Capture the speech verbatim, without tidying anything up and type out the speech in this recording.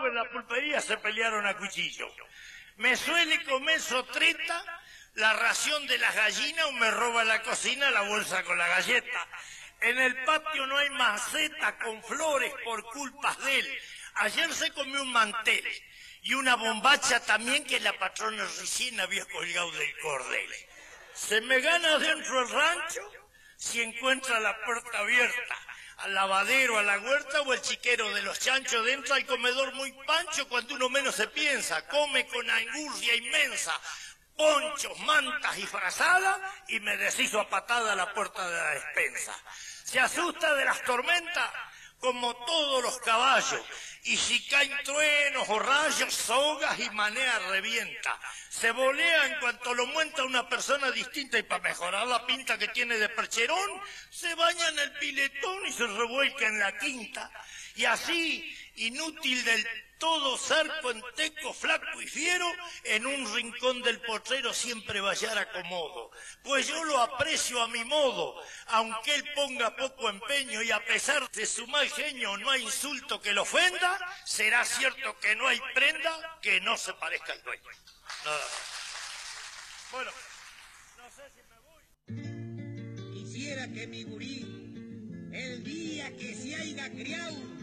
agua en la pulpería se pelearon a cuchillo. Me suele comer sotreta la ración de las gallinas o me roba en la cocina la bolsa con la galleta. En el patio no hay maceta con flores por culpas de él. Ayer se comió un mantel y una bombacha también que la patrona recién había colgado del cordel. Se me gana dentro del rancho si encuentra la puerta abierta. Al lavadero, a la huerta o el chiquero de los chanchos dentro al comedor muy pancho cuando uno menos se piensa. Come con angurria inmensa, ponchos, mantas y frazada y me deshizo a patada a la puerta de la despensa. Se asusta de las tormentas como todos los caballos y si caen truenos o rayos, sogas y manea revienta. Se volea en cuanto lo muenta una persona distinta y para mejorar la pinta que tiene de percherón, se baña en el piletón y se revuelca en la quinta. Y así, inútil del todo zarco enteco, flaco y fiero, en un rincón del potrero siempre va a hallar acomodo. Pues yo lo aprecio a mi modo, aunque él ponga poco empeño y a pesar de su mal genio no hay insulto que lo ofenda, será cierto que no hay prenda que no se parezca al dueño. Nada más. Bueno, no sé si me voy. Quisiera que mi gurí, el día que se haya criado,